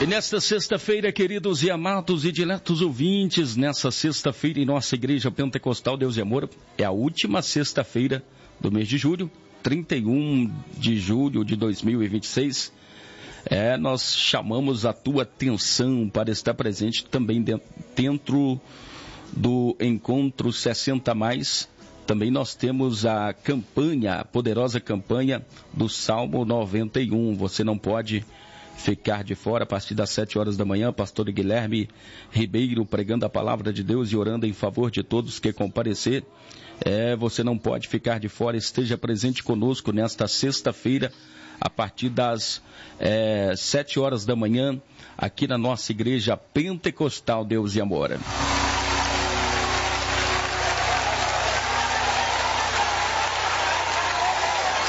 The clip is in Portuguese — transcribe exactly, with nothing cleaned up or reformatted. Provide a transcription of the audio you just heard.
E nesta sexta-feira, queridos e amados e diletos ouvintes, nessa sexta-feira em nossa Igreja Pentecostal Deus e Amor, é a última sexta-feira do mês de julho, trinta e um de julho de dois mil e vinte e seis. É, nós chamamos a tua atenção para estar presente também dentro do Encontro sessenta mais. Também nós temos a campanha, a poderosa campanha do Salmo noventa e um. Você não pode ficar de fora. A partir das sete horas da manhã, pastor Guilherme Ribeiro pregando a palavra de Deus e orando em favor de todos que comparecer. É, você não pode ficar de fora. Esteja presente conosco nesta sexta-feira, a partir das é, sete horas da manhã, aqui na nossa Igreja Pentecostal Deus e Amor.